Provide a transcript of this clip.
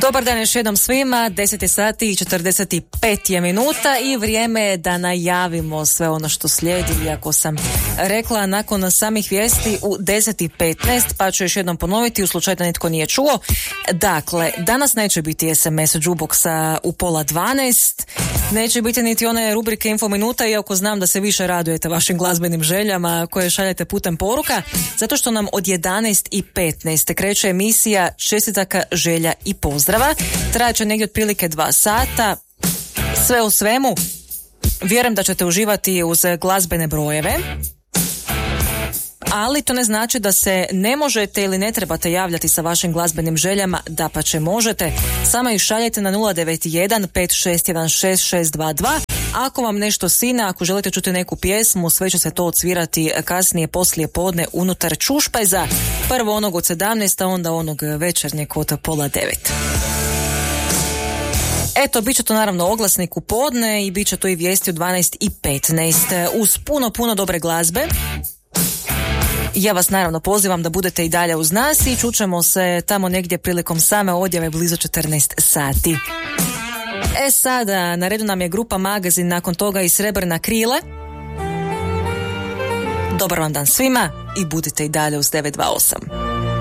Dobar dan još jednom svima, 10 sati i 45 je minuta i vrijeme je da najavimo sve ono što slijedi, iako sam rekla nakon samih vijesti u 10:15, pa ću još jednom ponoviti u slučaju da netko nije čuo. Dakle, danas neće biti SMS jukeboxa u 11:30, neće biti niti one rubrike Info minuta, iako znam da se više radujete vašim glazbenim željama koje šaljete putem poruka, zato što nam od 11:15 kreće emisija Čestitaka, želja i pozdrava. Trajat će negdje otprilike 2 sata. Sve u svemu, vjerujem da ćete uživati uz glazbene brojeve, ali to ne znači da se ne možete ili ne trebate javljati sa vašim glazbenim željama, dapače možete. Samo ih šaljete na 091 5616 622. Ako vam nešto sine, ako želite čuti neku pjesmu, sve će se to odsvirati kasnije poslije podne unutar Čušpajza. Prvo onog od 17, a onda onog večernjeg od 8:30. Eto, bit će to naravno oglasnik u podne i bit će to i vijesti u 12:15 uz puno dobre glazbe. Ja vas naravno pozivam da budete i dalje uz nas i čućemo se tamo negdje prilikom same odjave blizu 14 sati. Sada na redu nam je grupa Magazin, nakon toga i Srebrna krila. Dobar vam dan svima i budite i dalje uz 928.